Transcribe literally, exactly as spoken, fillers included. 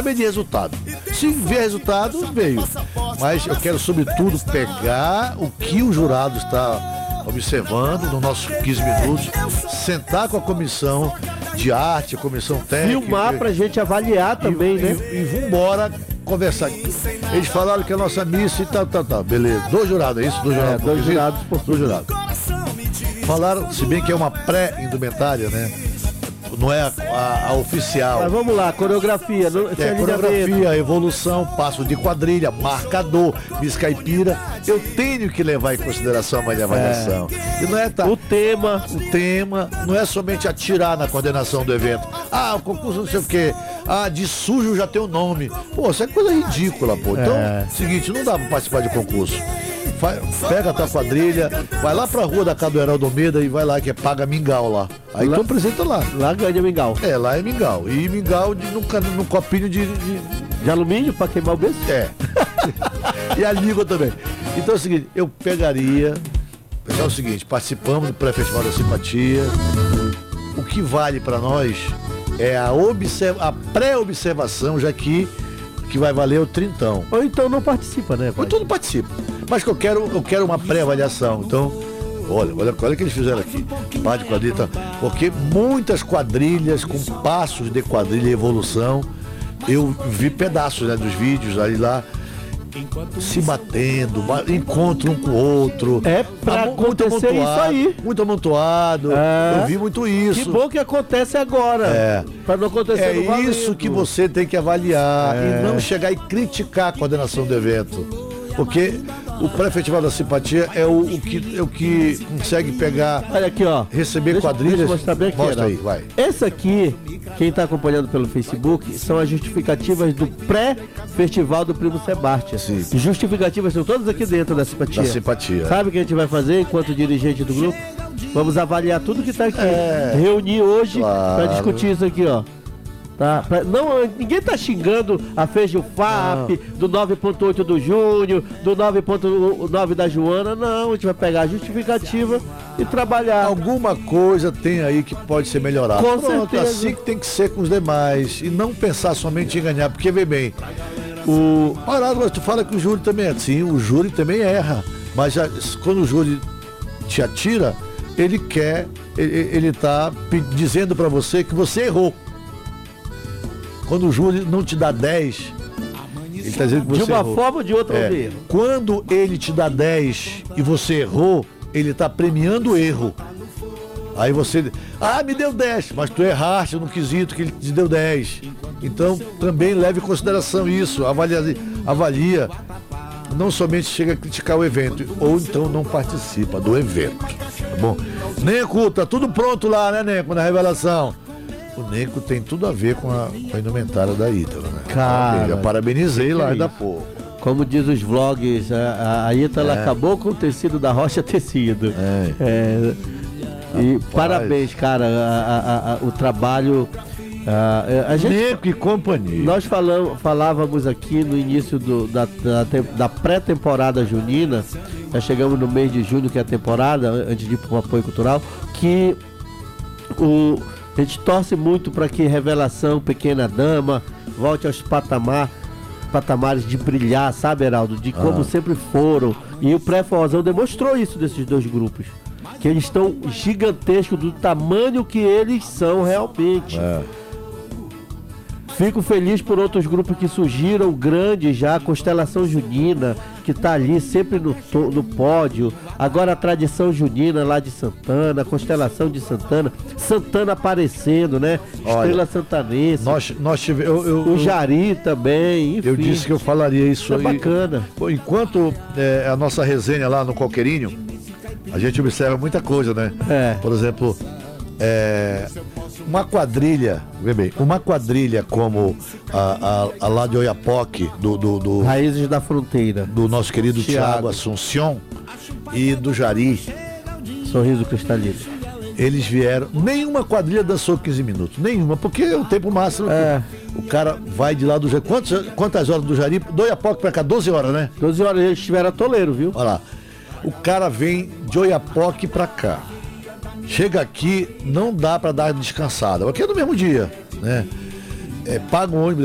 saber de resultado. Se vier resultado, veio. Mas eu quero, sobretudo, pegar o que o jurado está observando nos nossos quinze minutos, sentar com a comissão de arte, a comissão técnica. Filmar pra gente avaliar também, e, né? E, e vambora conversar. Eles falaram que a nossa missa e tal, tal, tal. Beleza. Dois jurados, é isso? Dois jurados. É, dois jurados por dois jurados. Falaram, se bem que é uma pré-indumentária, né? Não é a, a, a oficial. Mas vamos lá, coreografia. Não, É, coreografia, evolução, passo de quadrilha, marcador, Miss Caipira. Eu tenho que levar em consideração a minha avaliação. É. E não é tá, o tema. O tema não é somente atirar na coordenação do evento. Ah, o concurso não sei o quê. Ah, de sujo já tem o nome. Pô, isso é coisa ridícula, pô. Então, é. seguinte, não dá pra participar de concurso. Pega a tua quadrilha, vai lá pra rua da Cabo Heraldo Almeida e vai lá, que é paga mingau lá. Aí lá, tu apresenta lá. Lá ganha mingau. É, lá é mingau. E mingau de, num, num copinho de, de... de alumínio pra queimar o beijo? É. E a língua também. Então é o seguinte, eu pegaria. Pegar o seguinte, participamos do pré-festival da simpatia. O que vale pra nós é a, observa, a pré-observação, já que que vai valer o trintão. Ou então não participa, né? Ou então não participa. Mas que eu quero, eu quero uma pré-avaliação. Então, olha, olha, olha o que eles fizeram aqui. Par de quadrilha, tá? Porque muitas quadrilhas com passos de quadrilha e evolução, eu vi pedaços, né, dos vídeos aí lá, se batendo, encontro um com o outro. É pra muito acontecer isso aí. Muito amontoado. É. Eu vi muito isso. Que bom que acontece agora. É. Pra não acontecer É no valendo. isso que você tem que avaliar. É. E não chegar e criticar a coordenação do evento. Porque o pré-festival da simpatia é o, o, que, é o que consegue pegar. Olha aqui, ó. Receber deixa, quadrilhas. Deixa eu mostrar bem aqui. Mostra aí, vai. Essa aqui, quem está acompanhando pelo Facebook, são as justificativas do pré-festival do Primo Sebastião. Sim. Justificativas são todas aqui dentro da simpatia. Da simpatia. Sabe o que a gente vai fazer enquanto dirigente do grupo? Vamos avaliar tudo que está aqui. É. Reunir hoje Claro. para discutir isso aqui, ó. Tá? Pra, não, ninguém tá xingando a Fejufap, do nove ponto oito do Júnior, do nove ponto nove da Joana. Não, a gente vai pegar a justificativa e trabalhar. Alguma coisa tem aí que pode ser melhorada. Com Pronto, certeza. assim que tem que ser com os demais. E não pensar somente em ganhar. Porque, vê bem, o... Parado, mas tu fala que o júri também é assim. O júri também erra. Mas já, quando o júri te atira, ele quer, ele, ele tá dizendo pra você que você errou. Quando o júri não te dá dez, ele está dizendo que você de uma errou. forma ou de outra, é. Quando ele te dá dez e você errou, ele está premiando o erro. Aí você, ah, me deu dez, mas tu erraste no quesito que ele te deu dez. Então também leve em consideração isso, avalia, avalia. Não somente chega a criticar o evento, ou então não participa do evento. Tá bom? Neco, tá tudo pronto lá, né, Neco, na revelação? O Neco tem tudo a ver com a, com a indumentária da Ítala, né? Cara, eu já parabenizei lá ainda há pouco. Como diz os vlogs, a, a Ítala É. acabou com o tecido da Rocha Tecido. É. É, e Rapaz. parabéns, cara, a, a, a, o trabalho. A, a gente, Neco e companhia. nós falam, falávamos aqui no início do, da, da, da pré-temporada junina, já chegamos no mês de junho, que é a temporada, antes de ir para o apoio cultural, que o. A gente torce muito para que Revelação, Pequena Dama, volte aos patamar, patamares de brilhar, sabe, Heraldo? De como Ah. sempre foram. E o pré-forrozão demonstrou isso desses dois grupos. Que eles estão gigantescos do tamanho que eles são realmente. É. Fico feliz por outros grupos que surgiram grandes já, Constelação Junina, que tá ali sempre no, to- no pódio. Agora a Tradição Junina lá de Santana, Constelação de Santana, Santana aparecendo, né? Olha, Estrela Santanense, Nós, nós tive, eu, eu, o Jari também, enfim. eu disse que eu falaria isso é aí. bacana. Pô, enquanto é, a nossa resenha lá no Coqueirinho, a gente observa muita coisa, né? É. Por exemplo, é, uma quadrilha, vê bem, uma quadrilha como a, a, a lá de Oiapoque, do, do, do, Raízes da Fronteira, do nosso querido Thiago. Thiago Assuncion e do Jari, Sorriso Cristalino. eles vieram, nenhuma quadrilha dançou quinze minutos, nenhuma, porque é o tempo máximo que É. o cara vai de lá do Jari. Quantas, quantas horas do Jari? Do Oiapoque pra cá, doze horas, né? doze horas eles estiveram a toleiro, viu? Olha lá, o cara vem de Oiapoque pra cá. Chega aqui, não dá pra dar descansada, porque é no mesmo dia, né? É, paga um ônibus